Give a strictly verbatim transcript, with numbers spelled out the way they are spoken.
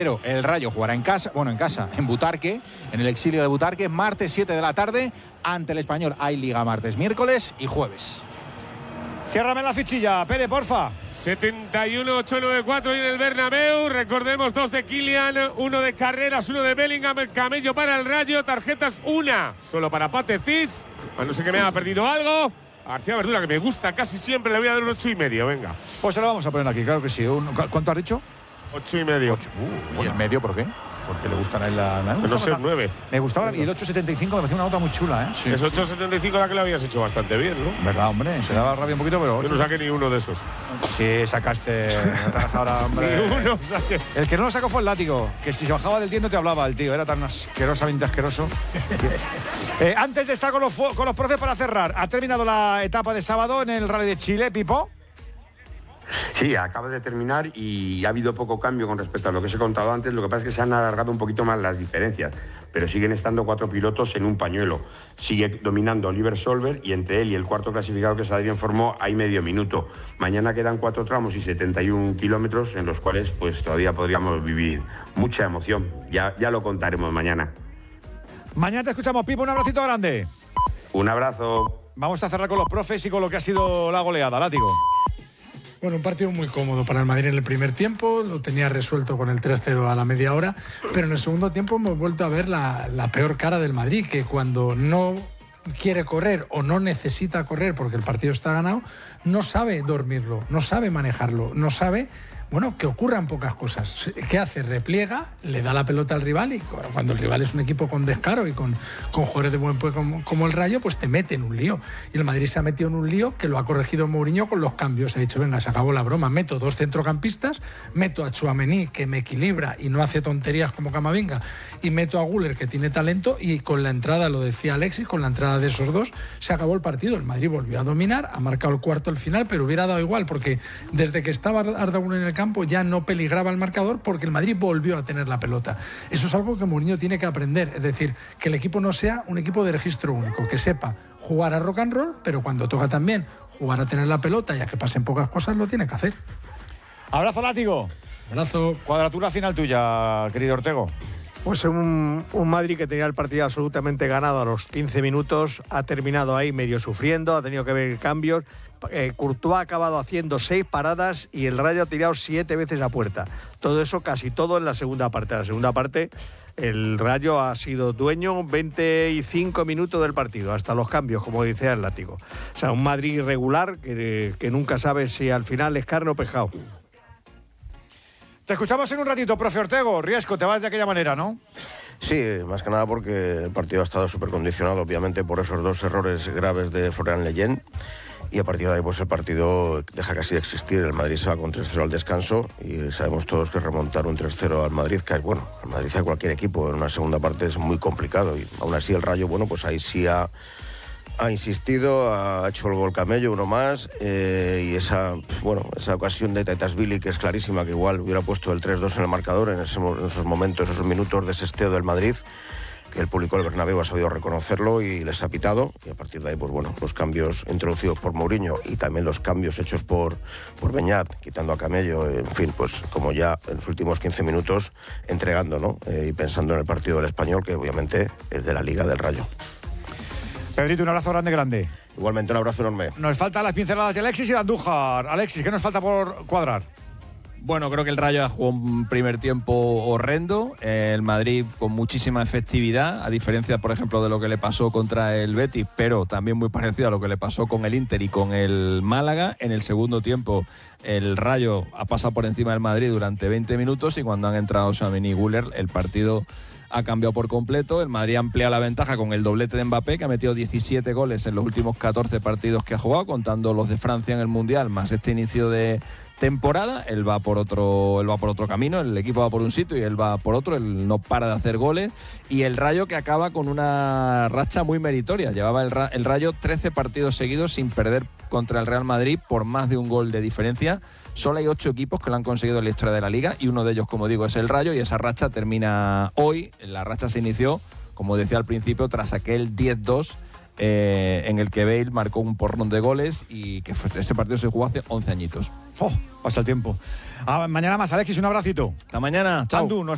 Pero el Rayo jugará en casa, bueno, en casa, en Butarque, en el exilio de Butarque, martes siete de la tarde, ante el Español. Hay Liga martes, miércoles y jueves. Ciérrame la fichilla, Pere, porfa. setenta y uno, ochocientos noventa y cuatro y en el Bernabéu. Recordemos, dos de Kylian, uno de Carreras, uno de Bellingham, el camello para el Rayo. Tarjetas, una solo para Pate Cis. A no ser que me haya perdido algo. A García Verdura, que me gusta casi siempre, le voy a dar un ocho y medio, venga. Pues se lo vamos a poner aquí, claro que sí. Un, ¿Cuánto has dicho? Ocho y medio. Ocho. Uh, ¿Y el medio por qué? Porque le gustan a él la… Me no sé, nueve. Me gustaba, y el ocho setenta y cinco me parecía una nota muy chula, ¿eh? Sí, es ocho setenta y cinco la que le habías hecho bastante bien, ¿no? ¿Verdad, hombre? Se daba rabia un poquito, pero… Yo no saqué ni uno de esos. Sí, sacaste… No te hagas ahora, hombre. Ni uno saqué. El que no lo sacó fue el látigo, que si se bajaba del diente no te hablaba el tío, era tan asquerosamente asqueroso. eh, antes de estar con los, con los profes para cerrar, ¿ha terminado la etapa de sábado en el Rally de Chile, Pipo? Sí, acaba de terminar y ha habido poco cambio con respecto a lo que os he contado antes. Lo que pasa es que se han alargado un poquito más las diferencias, pero siguen estando cuatro pilotos en un pañuelo. Sigue dominando Oliver Solberg y entre él y el cuarto clasificado, que es Adrián Formó, hay medio minuto. Mañana quedan cuatro tramos y setenta y un kilómetros en los cuales pues todavía podríamos vivir mucha emoción. Ya, ya lo contaremos mañana. Mañana te escuchamos, Pipo, un abracito grande. Un abrazo. Vamos a cerrar con los profes y con lo que ha sido la goleada, látigo. Bueno, un partido muy cómodo para el Madrid en el primer tiempo, lo tenía resuelto con el tres cero a la media hora, pero en el segundo tiempo hemos vuelto a ver la, la peor cara del Madrid, que cuando no quiere correr o no necesita correr porque el partido está ganado, no sabe dormirlo, no sabe manejarlo, no sabe… Bueno, que ocurran pocas cosas. ¿Qué hace? Repliega, le da la pelota al rival y cuando el rival es un equipo con descaro y con, con jugadores de buen juego como, como el Rayo, pues te mete en un lío. Y el Madrid se ha metido en un lío que lo ha corregido Mourinho con los cambios. Ha dicho, venga, se acabó la broma, meto dos centrocampistas, meto a Tchouaméni, que me equilibra y no hace tonterías como Camavinga, y meto a Güler, que tiene talento, y con la entrada, lo decía Alexis, con la entrada de esos dos, se acabó el partido. El Madrid volvió a dominar, ha marcado el cuarto al final, pero hubiera dado igual, porque desde que estaba Arda Güler en el campo ya no peligraba el marcador porque el Madrid volvió a tener la pelota. Eso es algo que Mourinho tiene que aprender, es decir, que el equipo no sea un equipo de registro único, que sepa jugar a rock and roll, pero cuando toca también jugar a tener la pelota y a que pasen pocas cosas, lo tiene que hacer. Abrazo, látigo. Abrazo. Cuadratura final tuya, querido Ortego. Pues un, un Madrid que tenía el partido absolutamente ganado a los quince minutos, ha terminado ahí medio sufriendo, ha tenido que ver cambios. Eh, Courtois ha acabado haciendo seis paradas y el Rayo ha tirado siete veces a puerta. Todo eso, casi todo en la segunda parte. En la segunda parte, el Rayo ha sido dueño veinticinco minutos del partido, hasta los cambios, como dice el látigo. O sea, un Madrid irregular que, que nunca sabe si al final es carne o pescado. Te escuchamos en un ratito, profe Ortego. Riesco, te vas de aquella manera, ¿no? Sí, más que nada porque el partido ha estado súper condicionado, obviamente, por esos dos errores graves de Florian Leyen. Y a partir de ahí, pues el partido deja casi de existir. El Madrid se va con tres cero al descanso y sabemos todos que remontar un tres cero al Madrid, que bueno, al Madrid a cualquier equipo en una segunda parte es muy complicado. Y aún así el Rayo, bueno, pues ahí sí ha, ha insistido, ha hecho el gol camello, uno más, eh, y esa, bueno, esa ocasión de Taitasvili, que es clarísima, que igual hubiera puesto el tres dos en el marcador en, ese, en esos momentos, esos minutos de sesteo del Madrid, que el público del Bernabéu ha sabido reconocerlo y les ha pitado, y a partir de ahí, pues bueno, los cambios introducidos por Mourinho y también los cambios hechos por, por Beñat, quitando a Camello, en fin, pues como ya en los últimos quince minutos entregando, ¿no? Eh, y pensando en el partido del Español, que obviamente es de la Liga del Rayo. Pedrito, un abrazo grande, grande. Igualmente, un abrazo enorme. Nos faltan las pinceladas de Alexis y de Andújar. Alexis, ¿qué nos falta por cuadrar? Bueno, creo que el Rayo jugó un primer tiempo horrendo, el Madrid con muchísima efectividad, a diferencia, por ejemplo, de lo que le pasó contra el Betis, pero también muy parecido a lo que le pasó con el Inter y con el Málaga. En el segundo tiempo, el Rayo ha pasado por encima del Madrid durante veinte minutos y cuando han entrado Tchouaméni y Güler, el partido ha cambiado por completo. El Madrid amplía la ventaja con el doblete de Mbappé, que ha metido diecisiete goles en los últimos catorce partidos que ha jugado, contando los de Francia en el Mundial, más este inicio de temporada. Él va por otro, él va por otro camino, el equipo va por un sitio y él va por otro, él no para de hacer goles. Y el Rayo, que acaba con una racha muy meritoria. Llevaba el, el Rayo trece partidos seguidos sin perder contra el Real Madrid por más de un gol de diferencia. Solo hay ocho equipos que lo han conseguido en la historia de la Liga y uno de ellos, como digo, es el Rayo, y esa racha termina hoy. La racha se inició, como decía al principio, tras aquel diez dos eh, en el que Bale marcó un porrón de goles y que fue, ese partido se jugó hace once añitos. Oh, pasa el tiempo. Ah, mañana más, Alexis, un abracito. Hasta mañana, chao. Andu, nos